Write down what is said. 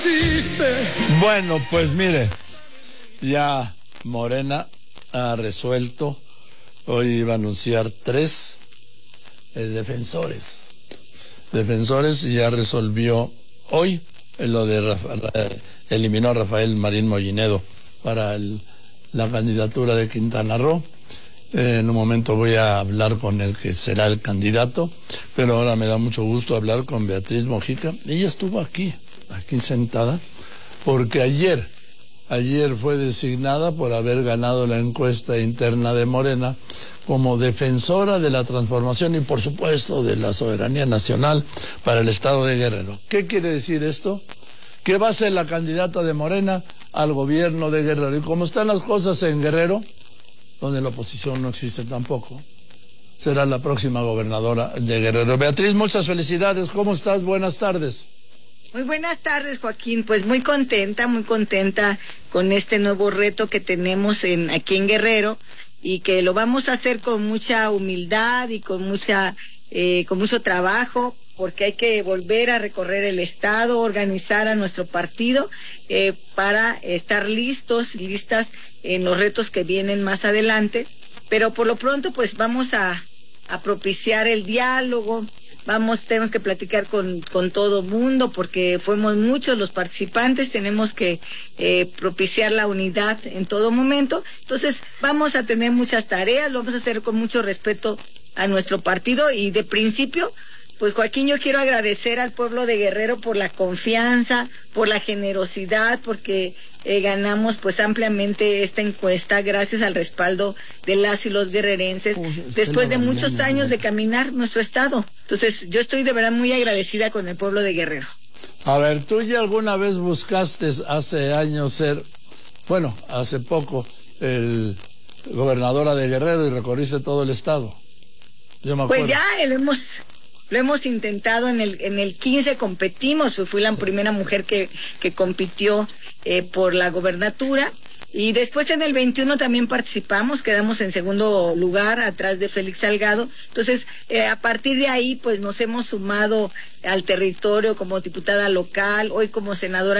Bueno, pues mire, ya Morena ha resuelto, hoy iba a anunciar 3 defensores y ya resolvió hoy lo de eliminó a Rafael Marín Mollinedo para la candidatura de Quintana Roo. En un momento voy a hablar con el que será el candidato, pero ahora me da mucho gusto hablar con Beatriz Mojica. Ella estuvo aquí sentada, porque ayer fue designada por haber ganado la encuesta interna de Morena como defensora de la transformación y, por supuesto, de la soberanía nacional para el estado de Guerrero. ¿Qué quiere decir esto? Que va a ser la candidata de Morena al gobierno de Guerrero. Y como están las cosas en Guerrero, donde la oposición no existe tampoco, será la próxima gobernadora de Guerrero. Beatriz, muchas felicidades. ¿Cómo estás? Buenas tardes. Muy buenas tardes, Joaquín. Pues muy contenta con este nuevo reto que tenemos aquí en Guerrero, y que lo vamos a hacer con mucha humildad y con mucho trabajo, porque hay que volver a recorrer el estado, organizar a nuestro partido para estar listas en los retos que vienen más adelante. Pero por lo pronto, pues vamos a propiciar el diálogo. Tenemos que platicar con todo mundo, porque fuimos muchos los participantes, tenemos que propiciar la unidad en todo momento. Entonces vamos a tener muchas tareas, lo vamos a hacer con mucho respeto a nuestro partido. Y de principio, pues Joaquín, yo quiero agradecer al pueblo de Guerrero por la confianza, por la generosidad, porque ganamos pues ampliamente esta encuesta gracias al respaldo de las y los guerrerenses, después de muchos años de caminar nuestro estado. Entonces yo estoy de verdad muy agradecida con el pueblo de Guerrero. A ver, tú ya alguna vez buscaste hace años hace poco, gobernadora de Guerrero, y recorriste todo el estado. Yo me acuerdo. Pues ya lo hemos intentado. En el 15 competimos, fui la primera mujer que compitió por la gobernatura, y después en el 21 también participamos, quedamos en segundo lugar atrás de Félix Salgado. Entonces a partir de ahí pues nos hemos sumado al territorio como diputada local, hoy como senadora